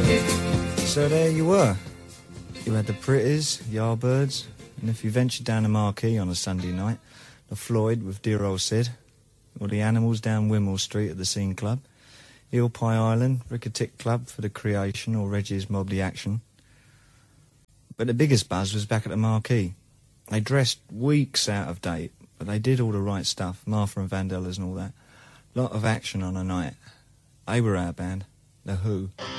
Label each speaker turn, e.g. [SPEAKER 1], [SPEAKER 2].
[SPEAKER 1] So there you were. You had the Pretties, Yardbirds, and if you ventured down the Marquee on a Sunday night, the Floyd with dear old Sid, or the Animals down Wimmel Street at the Scene Club, Eel Pie Island, Ricketic Club for the Creation or Reggie's Mob the Action. But the biggest buzz was back at the Marquee. They dressed weeks out of date, but they did all the right stuff, Martha and Vandellas and all that. Lot of action on a night. They were our band, The Who.